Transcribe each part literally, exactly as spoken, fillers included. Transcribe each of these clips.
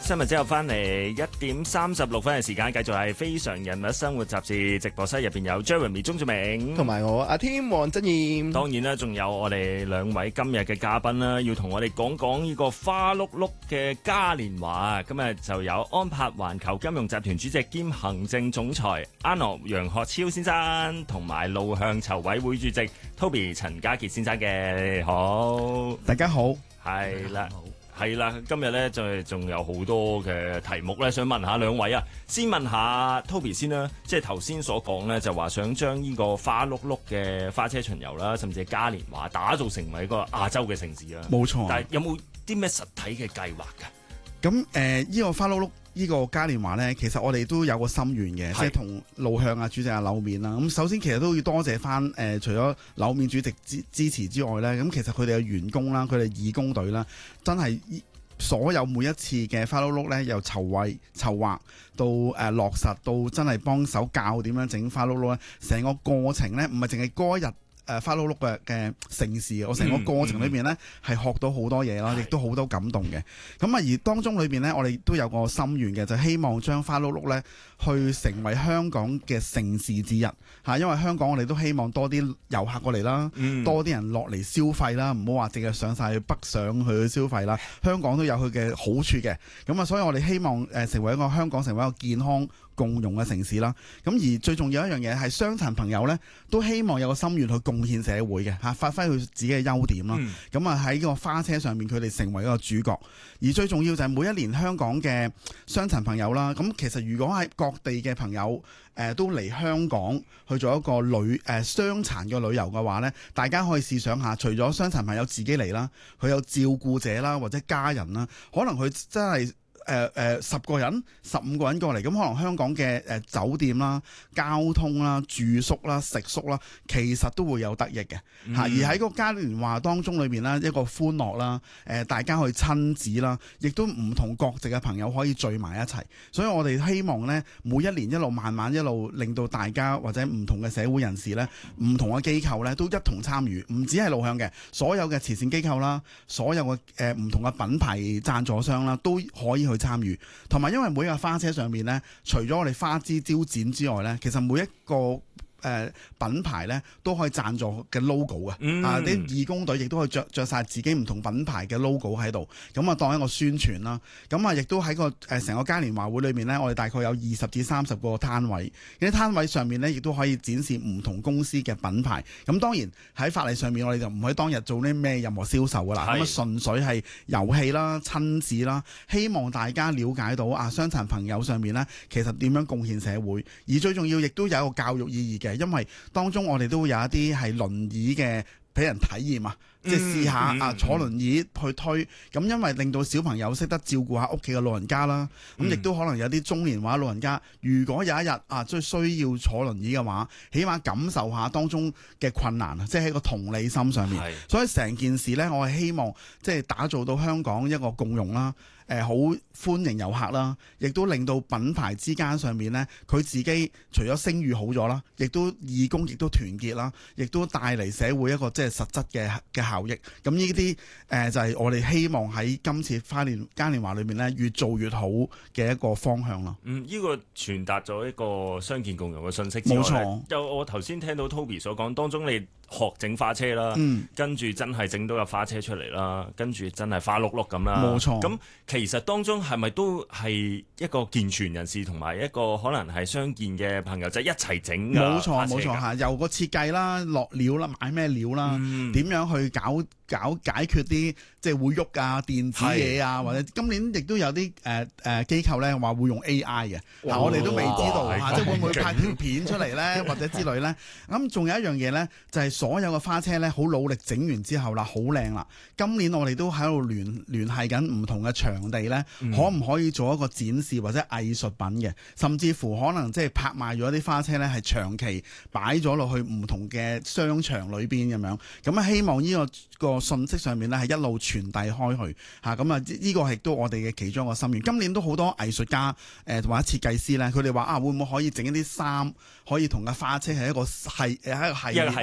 新聞之後翻嚟一點三十六分嘅時間，繼續係非常人物生活雜誌直播室入邊有 Jeremy 鍾志明同埋我阿添黃真燕， 當然啦，仲有我哋兩位今日嘅嘉賓啦，要同我哋講講呢個花碌碌嘅嘉年華。今日就有安柏環球金融集團主席兼行政總裁 Arnold 楊學超先生，同埋路向籌委會主席 Toby 陳家傑先生嘅。好， 大家好， 係啦。係啦，今日咧就仲有好多嘅題目咧，想問下兩位啊。先問下 Toby 先啦，即係頭先所講咧，就話想將呢個花碌碌嘅花車巡遊啦，甚至係嘉年華打造成為一個亞洲嘅城市啦。 冇錯。 但係有冇啲咩實體嘅計劃㗎？ 咁誒，依個花碌碌呢個嘉年華咧，其實我哋都有個心願嘅，即係同路向啊主席啊柳面啦。咁首先其實都要多謝翻誒、呃，除咗柳面主席支支持之外咧，咁其實佢哋嘅員工啦，佢哋義工隊啦，真係所有每一次嘅花碌碌咧，由籌劃籌劃到誒、呃、落實，到真係幫手教點樣整花碌碌咧，成個過程咧，唔係淨係嗰一日。誒花碌碌嘅嘅盛事，我成個過程裏邊呢係學到好多嘢啦，亦都好多感動嘅。咁啊，而當中裏邊呢，我哋都有個心願嘅，就希望將花碌碌呢去成為香港嘅盛事之一嚇。因為香港我哋都希望多啲遊客過嚟啦，嗯、多啲人落嚟消費啦，唔好話淨係上晒去北上去消費啦。香港都有佢嘅好處嘅。咁啊，所以我哋希望誒成為一個香港成為一個健康共融嘅城市啦。咁而最重要一樣嘢係傷殘朋友呢，都希望有個心願去貢獻社會嘅嚇，發揮佢自己嘅優點啦。咁啊喺個花車上面，佢哋成為一個主角。而最重要就係每一年香港嘅傷殘朋友啦。咁其實如果喺各地嘅朋友誒、呃、都嚟香港去做一個旅誒、呃、傷殘嘅旅遊嘅話呢，大家可以試想下，除咗傷殘朋友自己嚟啦，佢有照顧者啦或者家人啦，可能佢真係。誒誒、呃呃、十個人、十五個人過嚟，咁可能香港嘅誒、呃、酒店啦、交通啦、住宿啦、食宿啦，其實都會有得益嘅嚇。嗯、而喺個嘉年華當中裏邊啦，一個歡樂啦，誒、呃、大家去親子啦，亦都唔同國籍嘅朋友可以聚埋一齊。所以我哋希望呢，每一年一路慢慢一路令到大家或者唔同嘅社會人士呢，唔同嘅機構呢，都一同參與，唔止係路向嘅，所有嘅慈善機構啦，所有嘅誒唔同嘅品牌贊助商啦，都可以去參與，同埋因為每個花車上面咧，除咗我哋花枝招展之外咧，其實每一個誒、呃、品牌咧都可以贊助嘅 logo 嘅，嗯、啊啲義工隊亦都可以着着曬自己唔同品牌嘅 logo 喺度，咁啊當一個宣傳啦。咁啊亦都喺個誒成個嘉年華會裏面咧，我哋大概有二十至三十個攤位，啲攤位上面咧亦都可以展示唔同公司嘅品牌。咁當然喺法例上面，我哋就唔可以當日做啲咩任何銷售噶啦，咁啊是純粹係遊戲啦、親子啦，希望大家了解到啊傷殘朋友上面咧其實點樣貢獻社會，而最重要亦都有一個教育意義嘅。因為當中我哋都會有一啲係輪椅嘅俾人體驗啊，即係試下啊坐輪椅去推，咁因為令到小朋友識得照顧下屋企嘅老人家啦，咁亦都可能有啲中年或者老人家，如果有一日啊即係需要坐輪椅嘅話，起碼感受下當中嘅困難啊，即係喺個同理心上面。是所以成件事呢，我係希望即係打造到香港一個共融啦。誒好、呃、歡迎遊客啦，亦都令到品牌之間上面呢，佢自己除咗聲譽好咗啦，亦都義工亦都團結啦，亦都帶嚟社會一個即係實質嘅嘅效益。咁呢啲誒就係、是、我哋希望喺今次花年嘉年華裏面呢，越做越好嘅一個方向咯。 嗯，呢、這個傳達咗一個相見共融嘅信息之外，冇錯。就我頭先聽到 Toby 所講，當中你學整花車啦，嗯、跟住真係整到個花車出嚟啦，跟住真係花碌碌咁啦，冇錯。咁其實當中係咪都係一個健全人士同埋一個可能係傷健嘅朋友仔一齊整㗎？冇錯冇錯嚇，由個設計啦、落料啦、買咩料啦、點、嗯、樣去搞搞解決啲即係會喐啊、電子嘢啊，是或者今年亦都有啲誒誒機構咧話會用 A I 嘅，嗱、哦、我哋都未知道嚇，即係會唔會拍條片出嚟咧，或者之類咧？咁仲有一樣嘢咧，就係、是、所有嘅花車咧，好努力整完之後啦，好靚啦。今年我哋都喺度聯聯繫緊唔同嘅場地咧。嗯、可唔可以做一個展示或者藝術品嘅，甚至乎可能即係拍賣咗啲花車咧，係長期擺咗落去唔同嘅商場裏邊咁樣。咁啊，希望呢、這個、這個信息上面咧係一路傳遞開去嚇。咁啊，呢、這個係都我哋嘅其中一個心願。今年都好多藝術家誒、呃、或者設計師咧，佢哋話啊，會唔會可以整一啲衫可以同個花車係一個係誒一個系列嚟嘅？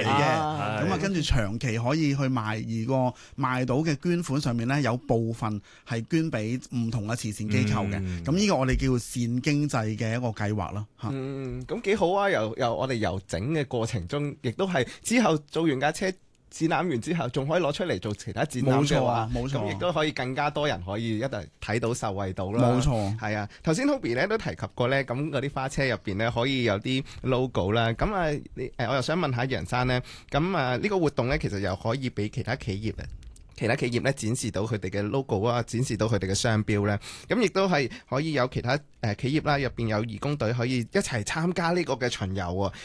啊，咁啊跟住長期可以去賣，而個賣到嘅捐款上面咧有部分係捐俾唔同嘅慈善機構嘅，咁呢、嗯、個我哋叫善經濟嘅一個計劃咯嚇。 嗯，咁幾好啊！由由我哋由整嘅過程中，亦都係之後做完架車展覽完之後，仲可以攞出嚟做其他展覽嘅話， 冇錯，冇錯， 咁亦都可以更加多人可以一齊睇到受惠到啦。 冇錯， 係啊。頭先 Toby 咧都提及過咧，咁嗰啲花車入邊咧可以有啲 logo 啦。咁啊，誒我又想問下楊生咧，咁啊呢個活動咧其實又可以俾其他企業咧。其他企業咧展示到佢哋嘅 logo 啊，展示到佢哋嘅商標咧，咁亦都係可以有其他誒企業啦，入邊有義工隊可以一齊參加呢個嘅巡遊喎。